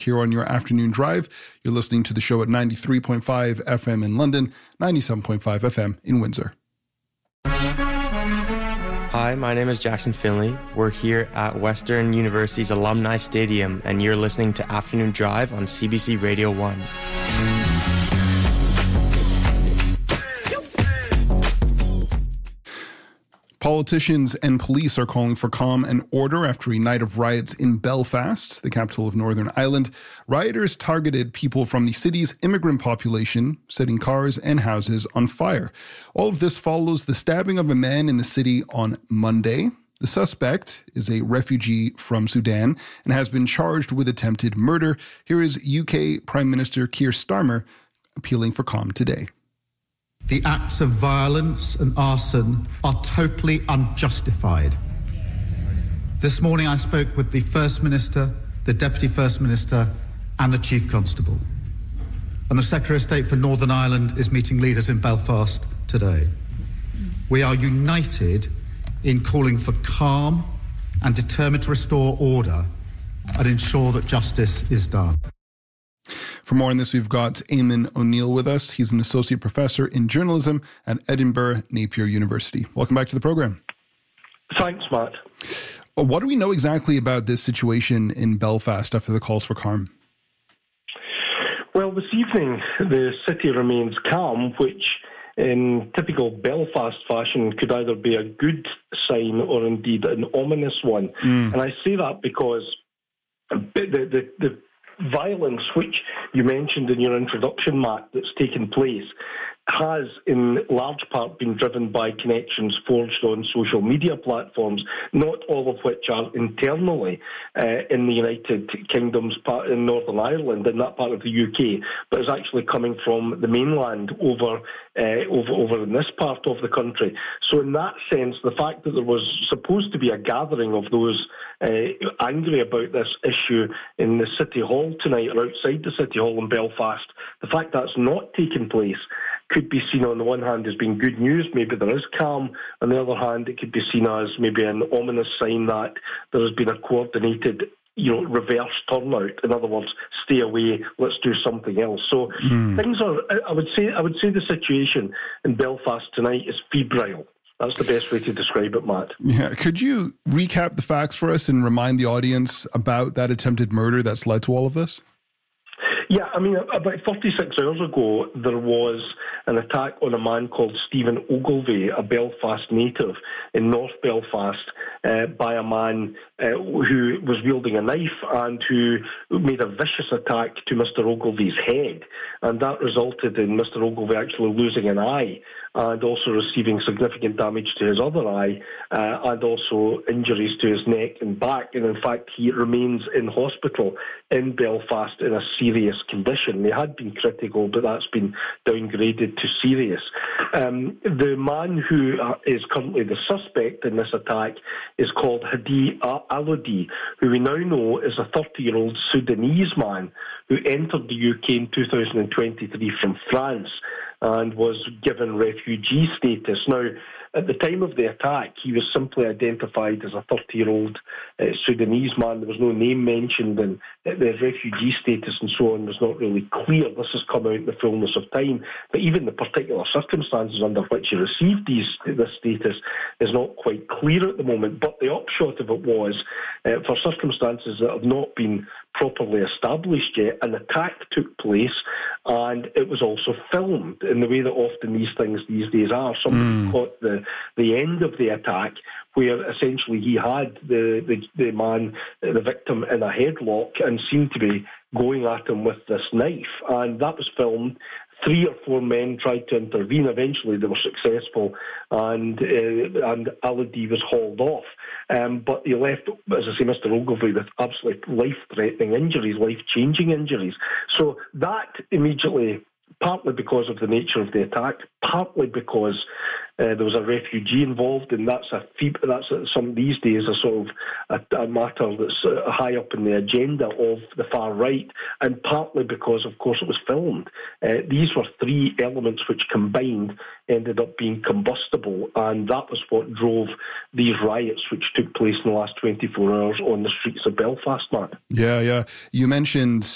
here on your afternoon drive. You're listening to the show at 93.5 FM in London, 97.5 FM in Windsor. Hi, my name is Jackson Finley. We're here at Western University's Alumni Stadium, and you're listening to Afternoon Drive on CBC Radio 1. Politicians and police are calling for calm and order after a night of riots in Belfast, the capital of Northern Ireland. Rioters targeted people from the city's immigrant population, setting cars and houses on fire. All of this follows the stabbing of a man in the city on Monday. The suspect is a refugee from Sudan and has been charged with attempted murder. Here is UK Prime Minister Keir Starmer appealing for calm today. The acts of violence and arson are totally unjustified. This morning I spoke with the First Minister, the Deputy First Minister and the Chief Constable. And the Secretary of State for Northern Ireland is meeting leaders in Belfast today. We are united in calling for calm and determined to restore order and ensure that justice is done. For more on this, we've got Eamon O'Neill with us. He's an associate professor in journalism at Edinburgh Napier University. Welcome back to the program. Thanks, Matt. What do we know exactly about this situation in Belfast after the calls for calm? Well, this evening, the city remains calm, which in typical Belfast fashion could either be a good sign or indeed an ominous one. And I say that because the violence, which you mentioned in your introduction, Matt, that's taken place, has in large part been driven by connections forged on social media platforms, not all of which are internally in the United Kingdom's part in Northern Ireland, in that part of the UK, but is actually coming from the mainland over in this part of the country. So in that sense, the fact that there was supposed to be a gathering of those angry about this issue in the City Hall tonight or outside the City Hall in Belfast, the fact that's not taken place could be seen on the one hand as being good news. Maybe there is calm. On the other hand, it could be seen as maybe an ominous sign that there has been a coordinated, reverse turnout. In other words, stay away, let's do something else. So things are, I would say the situation in Belfast tonight is febrile. That's the best way to describe it, Matt. Yeah. Could you recap the facts for us and remind the audience about that attempted murder that's led to all of this? Yeah, I mean, about 36 hours ago, there was an attack on a man called Stephen Ogilvie, a Belfast native in North Belfast, by a man who was wielding a knife and who made a vicious attack to Mr. Ogilvie's head. And that resulted in Mr. Ogilvie actually losing an eye and also receiving significant damage to his other eye and also injuries to his neck and back. And in fact, he remains in hospital in Belfast in a serious condition. They had been critical, but that's been downgraded to serious. The man who is currently the suspect in this attack is called Hadi Alodi, who we now know is a 30-year-old Sudanese man who entered the UK in 2023 from France and was given refugee status. Now, at the time of the attack, he was simply identified as a 30-year-old Sudanese man. There was no name mentioned, and the refugee status and so on was not really clear. This has come out in the fullness of time. But even the particular circumstances under which he received this status is not quite clear at the moment. But the upshot of it was, for circumstances that have not been properly established yet, an attack took place, and it was also filmed in the way that often these things these days are. Somebody caught the end of the attack, where essentially he had the man, the victim, in a headlock and seemed to be going at him with this knife, and that was filmed. 3 or 4 men tried to intervene. Eventually, they were successful, and Alodi was hauled off. But he left, as I say, Mr. Ogilvie with absolutely life-threatening injuries, life-changing injuries. So that immediately, partly because of the nature of the attack, partly because there was a refugee involved, and that's some these days a sort of a matter that's high up in the agenda of the far right, and partly because, of course, it was filmed. These were 3 elements which combined ended up being combustible, and that was what drove these riots which took place in the last 24 hours on the streets of Belfast, Matt. Yeah. You mentioned